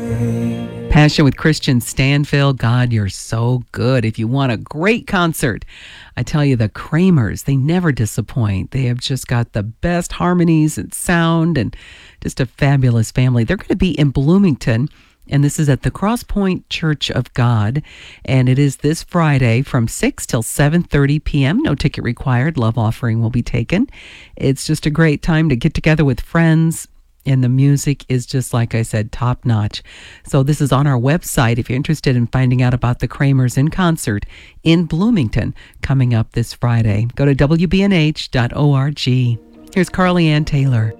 Passion with Christian Stanfield. God, you're so good. If you want a great concert, I tell you, the Kramers, they never disappoint. They have just got the best harmonies and sound and just a fabulous family. They're going to be in Bloomington, and this is at the Cross Point Church of God, and it is this Friday from 6 till 7:30 p.m. No ticket required. Love offering will be taken. It's just a great time to get together with friends, and the music is just, like I said, top notch. So this is on our website if you're interested in finding out about the Kramers in concert in Bloomington coming up this Friday. Go to WBNH.org. Here's Carly Ann Taylor.